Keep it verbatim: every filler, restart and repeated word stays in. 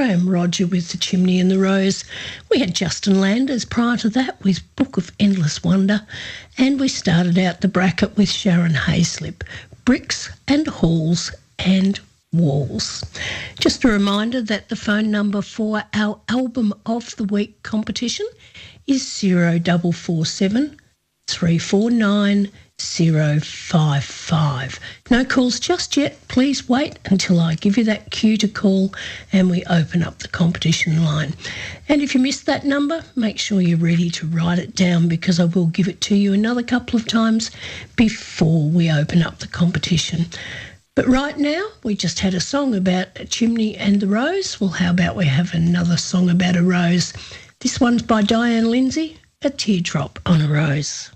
Graham Roger with The Chimney and the Rose. We had Justin Landers prior to that with Book of Endless Wonder, and we started out the bracket with Sharon Hayslip, Bricks and Halls and Walls. Just a reminder that the phone number for our Album of the Week competition is zero four four seven, three four nine, zero five five. No calls just yet. Please wait until I give you that cue to call and we open up the competition line. And if you missed that number, make sure you're ready to write it down, because I will give it to you another couple of times before we open up the competition. But right now, we just had a song about a chimney and the rose. Well, how about we have another song about a rose? This one's by Diane Lindsay, A Teardrop on a Rose.